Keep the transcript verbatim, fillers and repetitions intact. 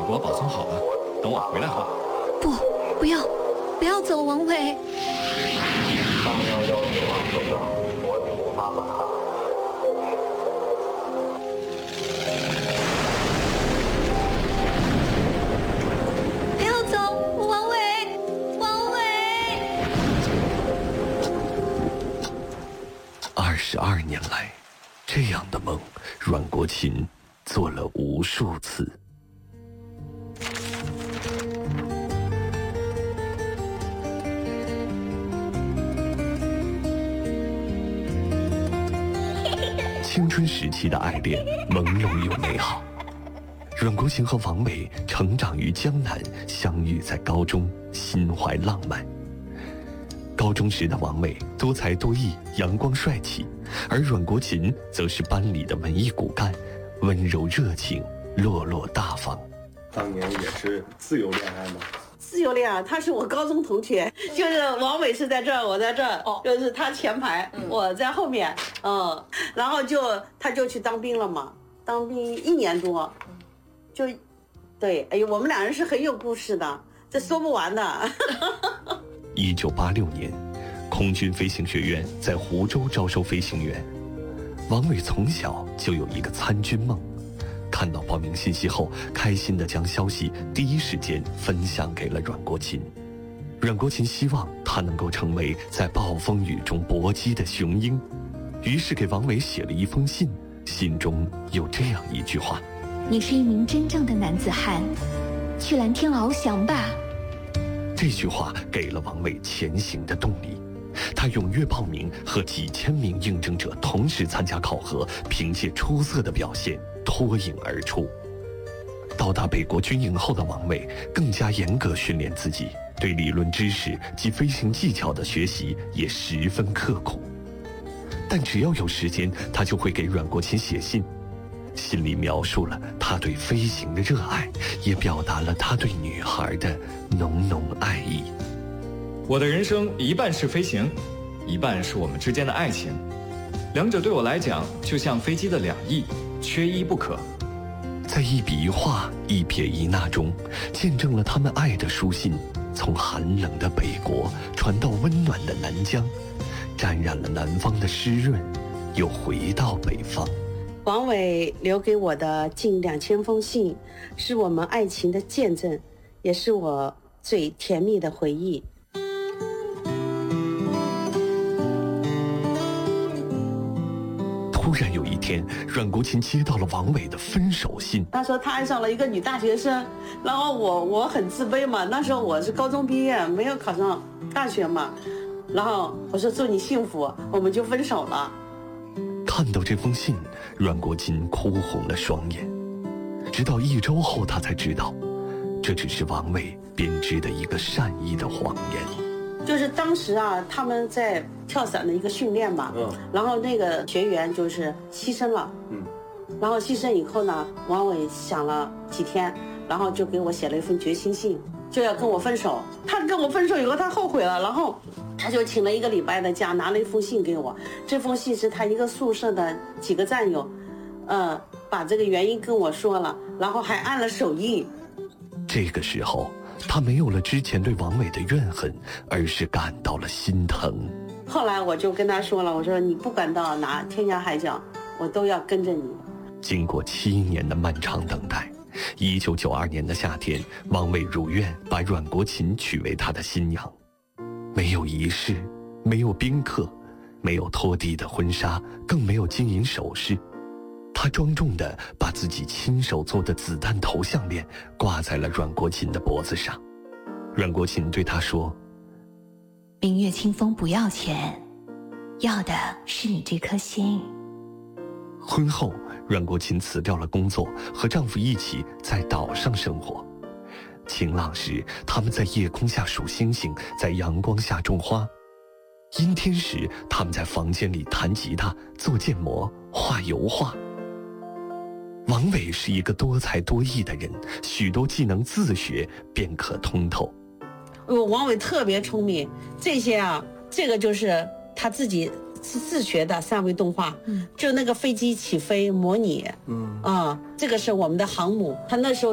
给我保存好了，等我回来后。 不，不要，不要走，王伟。不要走，王伟，王伟。 二十二年来，这样的梦，阮国琴做了无数次。青春时期的爱恋朦胧又美好。阮国琴和王伟成长于江南，相遇在高中，心怀浪漫。高中时的王伟多才多艺，阳光帅气，而阮国琴则是班里的文艺骨干，温柔热情，落落大方。 当年也是自由恋爱吗？ 自由恋爱，他是我高中同学，就是王伟是在这儿，我在这儿，哦，就是他前排，嗯、我在后面，嗯，然后就他就去当兵了嘛，当兵一年多，就，对，哎呦，我们两人是很有故事的，这说不完的。 一九八六年，空军飞行学院在湖州招收飞行员，王伟从小就有一个参军梦。看到报名信息后，开心地将消息第一时间分享给了阮国琴。阮国琴希望他能够成为在暴风雨中搏击的雄鹰，于是给王伟写了一封信，信中有这样一句话： 你是一名真正的男子汉，去蓝天翱翔吧。 这句话给了王伟前行的动力，他踊跃报名，和几千名应征者同时参加考核，凭借出色的表现脱颖而出。到达北国军营后的王伟更加严格训练自己，对理论知识及飞行技巧的学习也十分刻苦。但只要有时间，他就会给阮国琴写信，信里描述了他对飞行的热爱，也表达了他对女孩的浓浓爱意。 我的人生一半是飞行，一半是我们之间的爱情，两者对我来讲就像飞机的两翼，缺一不可。 在一笔一画，一撇一捺中，见证了他们爱的书信从寒冷的北国传到温暖的南疆，沾染了南方的湿润，又回到北方。 王伟留给我的近两千封信，是我们爱情的见证，也是我最甜蜜的回忆。 突然有一天，阮国琴接到了王伟的分手信。 他说他爱上了一个女大学生，然后我我很自卑嘛，那时候我是高中毕业，没有考上大学嘛，然后我说祝你幸福，我们就分手了。 看到这封信，阮国琴哭红了双眼。直到一周后，他才知道，这只是王伟编织的一个善意的谎言。 就是当时啊，他们在跳伞的一个训练嘛，嗯，然后那个学员就是牺牲了，嗯，然后牺牲以后呢，王伟想了几天，然后就给我写了一封决心信，就要跟我分手。他跟我分手以后，他后悔了，然后他就请了一个礼拜的假，拿了一封信给我。这封信是他一个宿舍的几个战友，呃，把这个原因跟我说了，然后还按了手印。 这个时候，他没有了之前对王伟的怨恨，而是感到了心疼。 后来我就跟他说了，我说你不管到哪天涯海角，我都要跟着你。 经过七年的漫长等待，一九九二年的夏天，王伟如愿把阮国琴娶为他的新娘。没有仪式，没有宾客，没有拖地的婚纱，更没有金银首饰。他庄重地把自己亲手做的子弹头项链挂在了阮国琴的脖子上。阮国琴对他说： 明月清风不要钱，要的是你这颗心。 婚后，阮国琴辞掉了工作，和丈夫一起在岛上生活。晴朗时，他们在夜空下数星星，在阳光下种花；阴天时，他们在房间里弹吉他、做建模、画油画。王伟是一个多才多艺的人，许多技能自学便可通透。 王伟特别聪明，这些啊，这个就是他自己自自学的三维动画，嗯，就那个飞机起飞模拟，嗯啊，这个是我们的航母，他那时候